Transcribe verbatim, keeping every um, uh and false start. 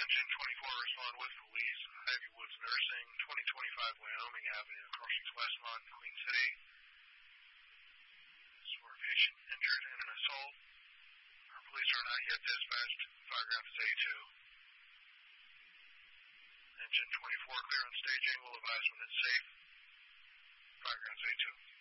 Engine twenty-four, respond with police. Ivy Woods Nursing, twenty twenty-five Wyoming Avenue, Crossings Westmont, Queen City. This is for a patient injured in an assault. Our police are not yet dispatched. Fireground is A two. Engine twenty-four, clear on staging. Will advise when it's safe. Fireground is A two.